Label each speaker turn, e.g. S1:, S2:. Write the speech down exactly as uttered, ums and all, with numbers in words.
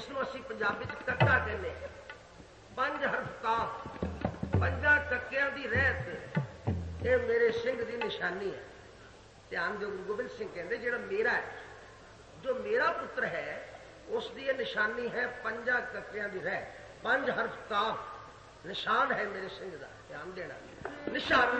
S1: जिसनों असीं पंजाबी च कक्का कहने पंज हरफ काफ पंजा कक्कियां दी रहत ये मेरे सिंह दी निशानी है। ध्यान दो गुरु गोबिंद सिंह कहते जेड़ा मेरा है जो मेरा पुत्र है उसकी ये निशानी है पंजा कक्कियां दी रहत पंज हरफ काफ निशान है मेरे सिंह का। ध्यान देना निशाना